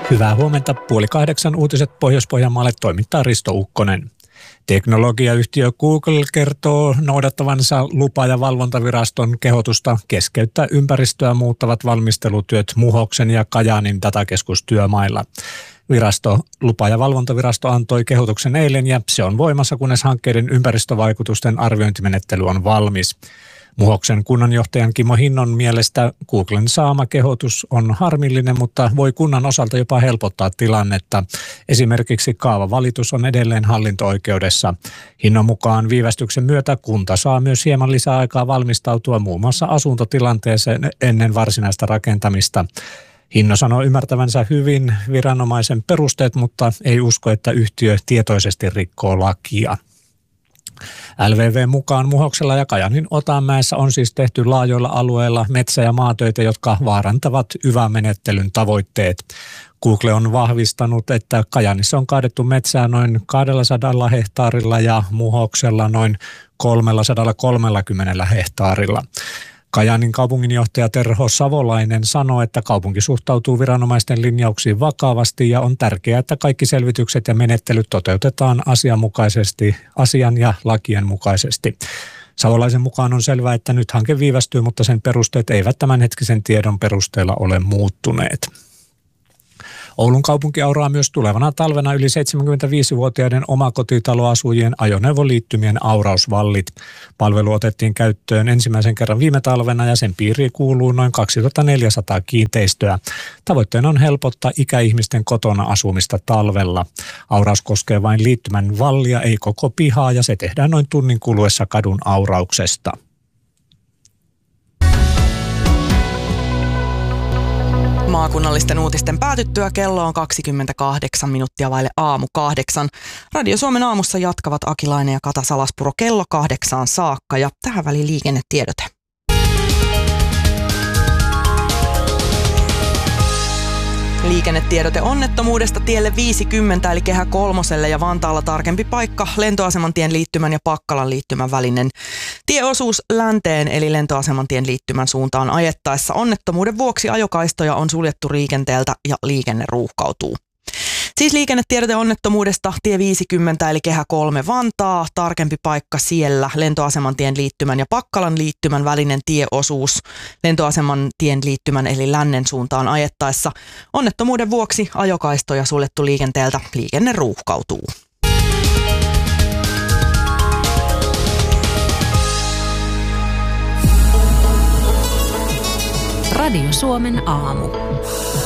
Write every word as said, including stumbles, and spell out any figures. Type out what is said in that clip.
Hyvää huomenta. Puoli kahdeksan uutiset Pohjois-Pohjanmaalle toimittaa Risto Ukkonen. Teknologiayhtiö Google kertoo noudattavansa lupa- ja valvontaviraston kehotusta keskeyttää ympäristöä muuttavat valmistelutyöt Muhoksen ja Kajaanin datakeskustyömailla. Virasto, lupa- ja valvontavirasto antoi kehotuksen eilen ja se on voimassa, kunnes hankkeiden ympäristövaikutusten arviointimenettely on valmis. Muhoksen kunnanjohtajan Kimmo Hinnon mielestä Googlen saama kehotus on harmillinen, mutta voi kunnan osalta jopa helpottaa tilannetta. Esimerkiksi kaavavalitus on edelleen hallinto-oikeudessa. Hinnon mukaan viivästyksen myötä kunta saa myös hieman lisää aikaa valmistautua muun muassa asuntotilanteeseen ennen varsinaista rakentamista. Hinno sanoo ymmärtävänsä hyvin viranomaisen perusteet, mutta ei usko, että yhtiö tietoisesti rikkoo lakia. L V V mukaan Muhoksella ja Kajaanin Otanmäessä on siis tehty laajoilla alueilla metsä- ja maatöitä, jotka vaarantavat Y V A-menettelyn tavoitteet. Google on vahvistanut, että Kajaanissa on kaadettu metsää noin kaksisataa hehtaarilla ja Muhoksella noin kolmesataakolmekymmentä hehtaarilla. Kajaanin kaupunginjohtaja Terho Savolainen sanoi, että kaupunki suhtautuu viranomaisten linjauksiin vakavasti ja on tärkeää, että kaikki selvitykset ja menettelyt toteutetaan asianmukaisesti, asian ja lakien mukaisesti. Savolaisen mukaan on selvää, että nyt hanke viivästyy, mutta sen perusteet eivät tämänhetkisen tiedon perusteella ole muuttuneet. Oulun kaupunki auraa myös tulevana talvena yli seitsemänkymmentäviisivuotiaiden omakotitaloasujien ajoneuvoliittymien aurausvallit. Palvelu otettiin käyttöön ensimmäisen kerran viime talvena ja sen piiriin kuuluu noin kaksituhattaneljäsataa kiinteistöä. Tavoitteena on helpottaa ikäihmisten kotona asumista talvella. Auraus koskee vain liittymän vallia, ei koko pihaa, ja se tehdään noin tunnin kuluessa kadun aurauksesta. Maakunnallisten uutisten päätyttyä kello on kaksikymmentäkahdeksan minuuttia vaille aamu kahdeksan. Radio Suomen aamussa jatkavat Akilainen ja Kata Salaspuro kello kahdeksaan saakka ja tähän väliin liikennetiedote. Liikennetiedote onnettomuudesta tielle viisikymmentä eli Kehä kolmoselle ja Vantaalla tarkempi paikka lentoaseman tien liittymän ja Pakkalan liittymän välinen tieosuus länteen eli lentoaseman tien liittymän suuntaan ajettaessa. Onnettomuuden vuoksi ajokaistoja on suljettu liikenteeltä ja liikenne ruuhkautuu. Siis liikennetiedote onnettomuudesta tie viisikymmentä eli Kehä kolme Vantaa, tarkempi paikka siellä, lentoaseman tien liittymän ja Pakkalan liittymän välinen tieosuus, lentoaseman tien liittymän eli lännen suuntaan ajettaessa. Onnettomuuden vuoksi ajokaistoja suljettu liikenteeltä, liikenne ruuhkautuu. Radio Suomen aamu.